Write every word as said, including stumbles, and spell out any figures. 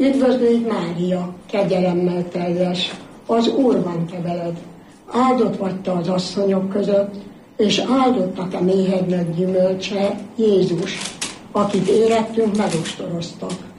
Üdvözlődj Mária, kegyelemmel teljes, az Úr van te veled. Áldott vagy te az asszonyok között, és áldott a te méhednek gyümölcse, Jézus, akit érettünk megostoroztak.